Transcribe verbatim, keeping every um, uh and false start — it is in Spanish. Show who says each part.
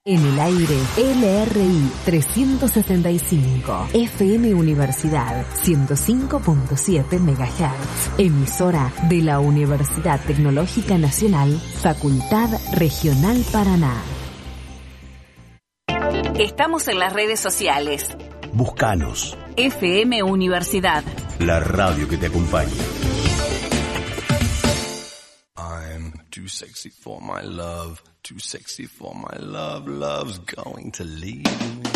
Speaker 1: En el aire, L R I trescientos setenta y cinco, F M Universidad ciento cinco punto siete megahertz, emisora de la Universidad Tecnológica Nacional, Facultad Regional Paraná. Estamos en las redes sociales.
Speaker 2: Búscanos.
Speaker 1: F M Universidad.
Speaker 2: La radio que te acompaña.
Speaker 3: I'm too sexy for my love. Too sexy for my love, love's going to leave me.